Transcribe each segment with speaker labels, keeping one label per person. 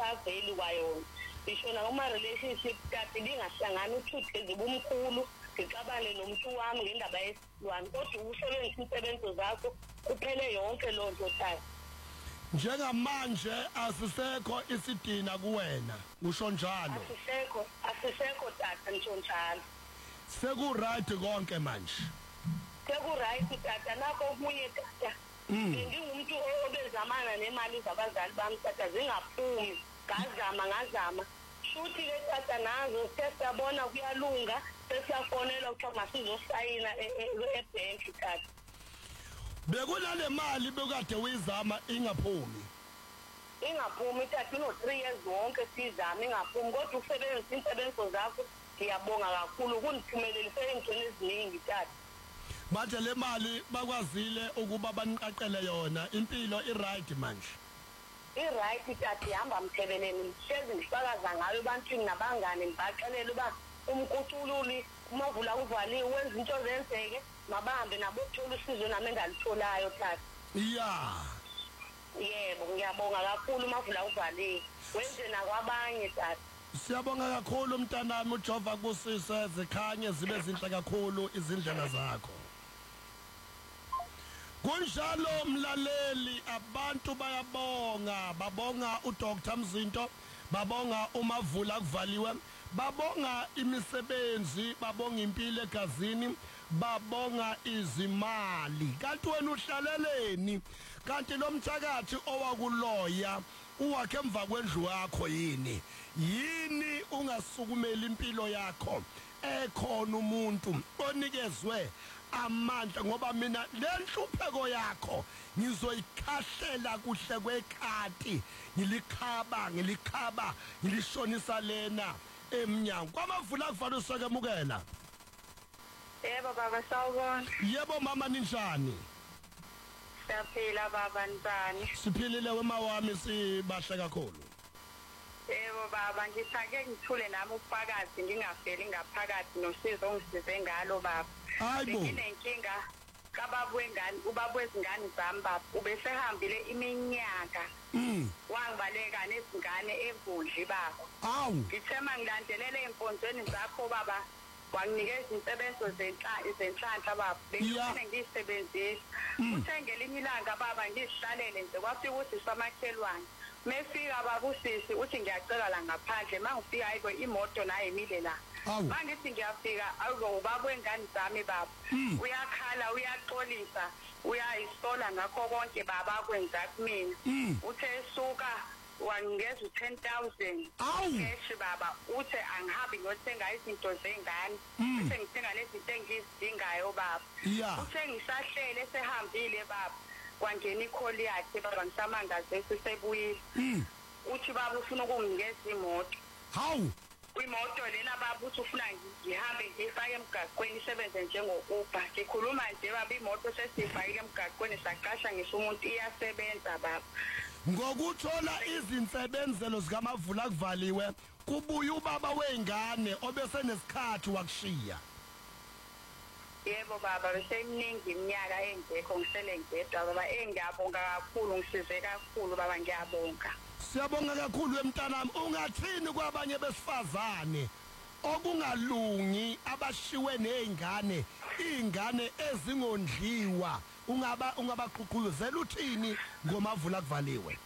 Speaker 1: ayikaveli kwayona ngisho nakuma relationship kade lingahlangani uthuthe zibumkhulu ngixabane nomuntu wami ngendaba yesilwane kodwa usebenzisa insebenzo zakho kuphele yonke lonto tata
Speaker 2: njengamanje asisekho isidina kuwena usho njalo
Speaker 1: asisekho tata ngisho njalo
Speaker 2: seku right konke manje
Speaker 1: seku right tata nakho kunye tata ngingumuntu obezamana nemali zabazali bami tata zingaphumi ngazama shuthi ke tata nazo sesiyabona kuyalunga sesiyafonela ukuthi masizosayina ebank tata
Speaker 2: bekunale mali bekade uyizama ingaphumi
Speaker 1: tata no 3 years wonke sizama ingaphumi kodwa usebenzisa insebenzo zakho ngiyabonga kakhulu kuniphumelelise engcweni eziningi tata
Speaker 2: manje le mali bakwazile ukuba baniqaqele yona impilo iright manje
Speaker 1: iright tata ihamba mthebeleni mhlezi ngifakaza ngayo ebantwini nabangane ngibaxelela uba umkucululi umavula uvaliwe wenza into zenzeke mabahambe nabothola usizo nami engalitholayo tata yebo ngiyabonga kakhulu umavula uvaliwe wenze nakwabanye tata
Speaker 2: siyabonga kakhulu mntanami uJehova kusise zikhanye zibe zinhle kakhulu izindlela zakho kunjalo mlaleli abantu babonga uDr Mzinto babonga umavula kuvaliwe babonga imisebenzi babonga impilo egazini babonga izimali kanti wena uhlaleleni kanti lo mthakathi owakuloya uwakhe emva kwendlu yakho yini ungasukumela impilo yakho ekhona umuntu onikezwe amandla ngoba mina lenhlupheko yakho ngizoyikhahlela kuhle kwekhati ngilikhaba ngilishonisa lena emnyango kwamavula kufanele usakemukela
Speaker 1: yebo baba sawubona
Speaker 2: yebo mama ninjani
Speaker 1: siyaphila baba njani
Speaker 2: siphilile wema wami sibahle kakhulu
Speaker 1: yebo baba ngithake ngithule nami ubufakazi ngingafeli ngaphakathi nosizo ongisize ngalo baba nginenkinga kababa wengane ubaba wezingane zami baba ubesehambile iminyaka wangibaleka nezingane enkundli baba ngithema ngilandelele enkonzweni zakho baba wanginikeza insebenzo zenhlanhla baba bengifuna ngiyisebenzise uthe ngelinye ilanga baba ngihlalele nje kwafika ukuthi samakhelwane mefika baba usisi uthi ngiyacela la ngaphandle mangifika hayibo imoto nayo emile la mangithi ngiyafika awubaba wengane zami baba uyakhala uyaxolisa uyayisola ngakho konke baba kwenza kumina uthe suka wangeza u10,000 cash baba uthe angihambi ngiyothenga izinto zengane uthe ngithenga lezinto engizidingayo baba uthe ngisahlele sehambile baba kwangena ikholi yakhe baba ngisamangaze sisebuyile uthi baba ufuna ukunginikeza imoto imoto lena baba uthi ufuna ngihambe ngifake emgaqweni isebenze njengo-Uber ngikhuluma nje baba imoto sesifakile emgaqweni saqasha ngisho umuntu iyasebenza baba
Speaker 2: ngokuthola izinsebenzelo zikamavula kuvaliwe kubuya ubaba wengane obese nesikhathi wakushiya
Speaker 1: yebo baba beseminingi iminyaka engekho ngisele ngedwa baba engiyabonga kakhulu ngisize kakhulu baba ngiyabonga
Speaker 2: siyabonga kakhulu emntanami ungathini kwabanye besifazane okungalungi abashiwe nezingane izingane ezingondliwa ungabaqhuqhuzela uthini ngomavula kuvaliwe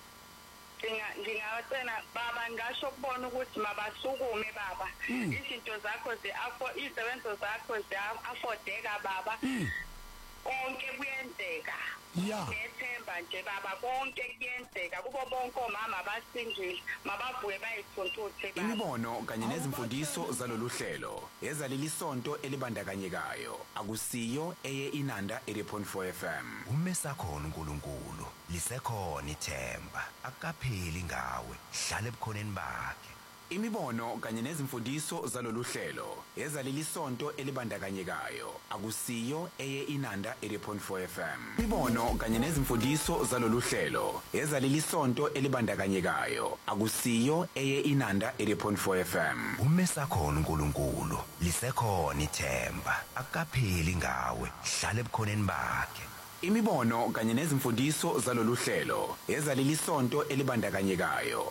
Speaker 1: ngingawacela baba ngasho kubona ukuthi mabasukume baba izinto zakho izisebenzo zakho ziya-affordeka baba konke kuyenzeka ngethemba nje baba konke kuyenzeka kubo bonke omama abasindile mabavuke bayithuntuthe
Speaker 3: imibono kanye nezimfundiso zalolu hlelo ezaleli sonto elibandakanyekayo akusiyo eye Inanda 80.4 FM
Speaker 4: umesakhona uNkulunkulu lisekhona ithemba akapheli ngawe hlala ebukhoneni bakhe
Speaker 3: imibono kanye nezimfundiso zalolu hlelo ezaleli sonto elibandakanyekayo akusiyo eye Inanda 80.4 FM imibono kanye nezimfundiso zalolu hlelo ezaleli sonto elibandakanyekayo akusiyo eye Inanda 80.4 FM
Speaker 4: umesakhona uNkulunkulu lisekhona ithemba akapheli ngawe hlala ebukhoneni bakhe
Speaker 3: imibono kanye nezimfundiso zalolu hlelo ezaleli sonto elibandakanyekayo